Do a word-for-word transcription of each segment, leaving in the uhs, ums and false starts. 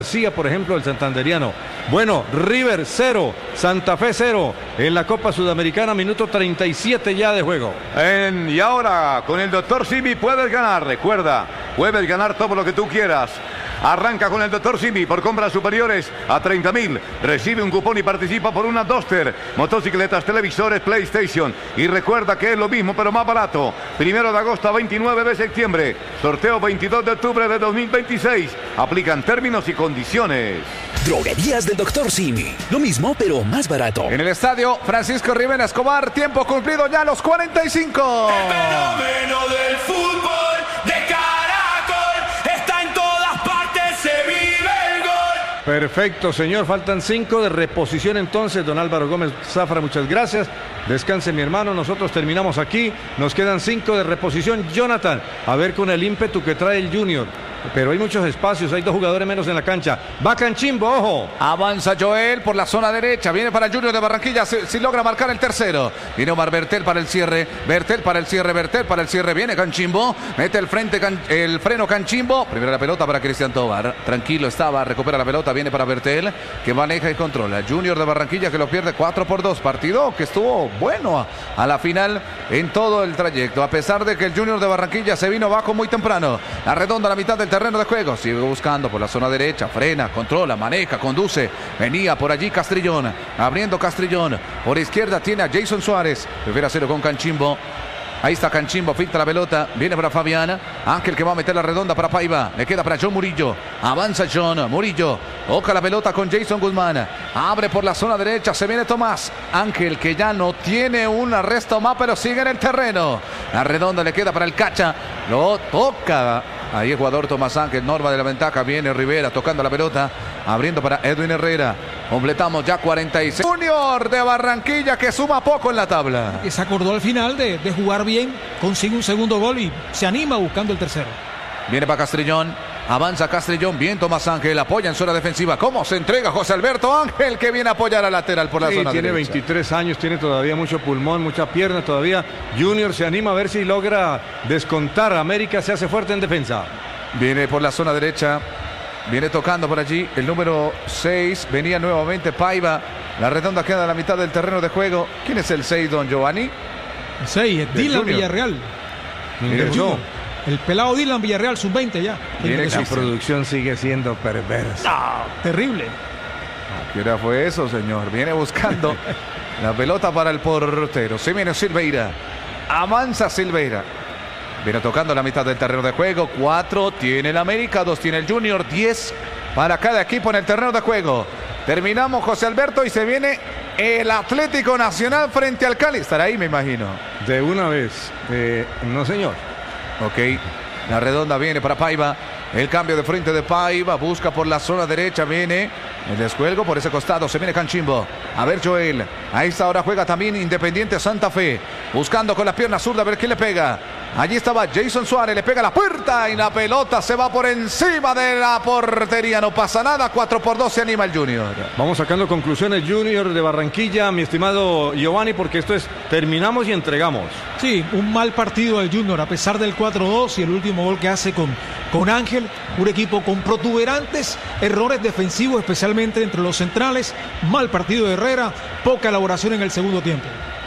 García, por ejemplo, el santanderiano. Bueno, River cero, Santa Fe cero en la Copa Sudamericana, minuto treinta y siete ya de juego. En, y ahora con el doctor Simi puedes ganar, recuerda, puedes ganar todo lo que tú quieras. Arranca con el doctor Simi por compras superiores a treinta mil. Recibe un cupón y participa por una Duster, motocicletas, televisores, PlayStation. Y recuerda que es lo mismo pero más barato. Primero de agosto a veintinueve de septiembre. Sorteo veintidós de octubre de dos mil veintiséis. Aplican términos y condiciones. Droguerías del doctor Simi. Lo mismo pero más barato. En el estadio Francisco Rivera Escobar. Tiempo cumplido ya los cuarenta y cinco. El fenómeno del fútbol de Caracol está en todas partes, se vive el gol. Perfecto, señor. Faltan cinco de reposición entonces. Don Álvaro Gómez Zafra, muchas gracias. Descanse, mi hermano. Nosotros terminamos aquí. Nos quedan cinco de reposición. Jonathan, a ver con el ímpetu que trae el Junior. Pero hay muchos espacios, hay dos jugadores menos en la cancha. Va Canchimbo, ojo. Avanza Joel por la zona derecha. Viene para el Junior de Barranquilla. Si, si logra marcar el tercero. Viene Omar Bertel para el cierre. Bertel para el cierre. Bertel para el cierre. Viene Canchimbo. Mete el frente, can, el freno Canchimbo. Primero la pelota para Cristian Tobar. Tranquilo estaba. Recupera la pelota. Viene para Bertel, que maneja y controla. Junior de Barranquilla que lo pierde cuatro por dos. Partido que estuvo bueno a, a la final en todo el trayecto. A pesar de que el Junior de Barranquilla se vino bajo muy temprano. La redonda a la mitad del terreno de juego, sigue buscando por la zona derecha, frena, controla, maneja, conduce, venía por allí Castrillón, abriendo Castrillón, por izquierda tiene a Jason Suárez, prefiere hacerlo con Canchimbo. Ahí está Canchimbo, filtra la pelota, viene para Fabián, Ángel que va a meter la redonda para Paiva, le queda para John Murillo, avanza John Murillo, toca la pelota con Jason Guzmán, abre por la zona derecha, se viene Tomás, Ángel que ya no tiene un arresto más, pero sigue en el terreno, la redonda le queda para el Cacha, lo toca, ahí el jugador Tomás Ángel, Norma de la ventaja, viene Rivera tocando la pelota, abriendo para Edwin Herrera, completamos ya cuarenta y seis. Junior de Barranquilla que suma poco en la tabla. Y se acordó al final de, de jugar bien, consigue un segundo gol y se anima buscando el tercero. Viene para Castrillón, avanza Castrillón, bien Tomás Ángel, apoya en zona defensiva. ¿Cómo se entrega José Alberto Ángel que viene a apoyar al lateral por la Sí, zona tiene derecha? veintitrés años, tiene todavía mucho pulmón, muchas piernas todavía. Junior se anima a ver si logra descontar. América se hace fuerte en defensa. Viene por la zona derecha, viene tocando por allí el número seis, venía nuevamente Paiva, la redonda queda a la mitad del terreno de juego. ¿Quién es el seis, don Giovanni? El seis, es Dylan Junior. Villarreal. Ingresó. El pelado Dylan Villarreal, sub veinte ya. Viene, la producción sigue siendo perversa. No, terrible. ¿Qué hora fue eso, señor? Viene buscando la pelota para el portero. Se viene Silveira, avanza Silveira. Viene tocando la mitad del terreno de juego. Cuatro tiene el América, dos tiene el Junior, diez para cada equipo en el terreno de juego. Terminamos, José Alberto, y se viene el Atlético Nacional frente al Cali. Estará ahí, me imagino. De una vez. Eh, no, señor. Ok, la redonda viene para Paiva. El cambio de frente de Paiva, busca por la zona derecha, viene el descuelgo por ese costado, se viene Canchimbo. A ver Joel, a esta hora juega también Independiente Santa Fe, buscando con la pierna zurda a ver quién le pega. Allí estaba Jason Suárez, le pega la puerta y la pelota se va por encima de la portería. No pasa nada, cuatro por dos se anima el Junior. Vamos sacando conclusiones, Junior de Barranquilla, mi estimado Giovanni, porque esto es terminamos y entregamos. Sí, un mal partido del Junior, a pesar del cuatro dos y el último gol que hace con, con Ángel. Un equipo con protuberantes errores defensivos, especialmente entre los centrales. Mal partido de Herrera, poca elaboración en el segundo tiempo.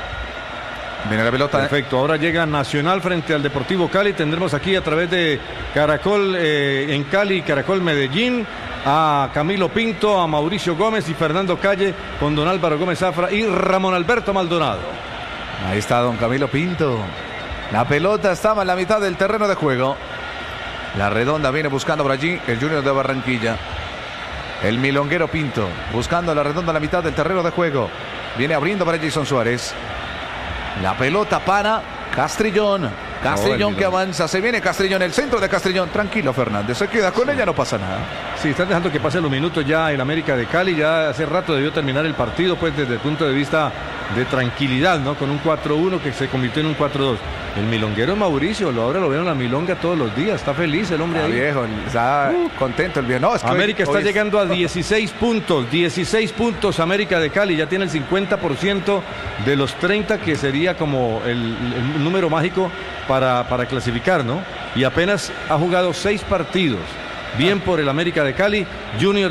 Viene la pelota. Perfecto, ahora llega Nacional frente al Deportivo Cali. Tendremos aquí a través de Caracol eh, en Cali, Caracol Medellín, a Camilo Pinto, a Mauricio Gómez y Fernando Calle con don Álvaro Gómez Zafra y Ramón Alberto Maldonado. Ahí está don Camilo Pinto. La pelota estaba en la mitad del terreno de juego. La redonda viene buscando por allí el Junior de Barranquilla. El milonguero Pinto buscando la redonda en la mitad del terreno de juego. Viene abriendo para Jason Suárez. La pelota para Castrillón. Castrillón oh, que avanza. Se viene Castrillón, el centro de Castrillón. Tranquilo, Fernández. Se queda con sí. ella, no pasa nada. Sí, están dejando que pasen los minutos ya el América de Cali. Ya hace rato debió terminar el partido, pues desde el punto de vista de tranquilidad, ¿no? Con un cuatro uno que se convirtió en un cuatro dos. El milonguero Mauricio, lo ahora lo vieron la milonga todos los días. Está feliz el hombre está ahí. Viejo, está uh, contento el viejo. No, es que América hoy, está hoy llegando es... a dieciséis puntos. dieciséis puntos América de Cali. Ya tiene el cincuenta por ciento de los treinta, que sería como el, el número mágico para, para clasificar, ¿no? Y apenas ha jugado seis partidos. Bien por el América de Cali. Junior